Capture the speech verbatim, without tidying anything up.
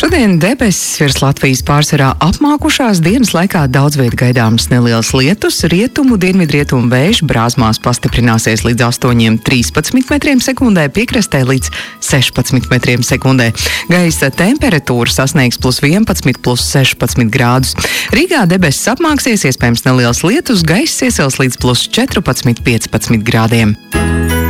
Šodien debesis virs Latvijas pārsvarā apmākušās, dienas laikā daudz viet gaidāmas nelielas lietus, rietumu, dienvidrietumu vējš brāzmās pastiprināsies līdz astoņiem trīspadsmit metriem sekundē, piekrastē līdz sešpadsmit metriem sekundē. Gaisa temperatūra sasniegs plus vienpadsmit, plus sešpadsmit grādus. Rīgā debesis apmāksies, iespējams nelielas lietus, gaiss iesils līdz plus četrpadsmit, piecpadsmit grādiem.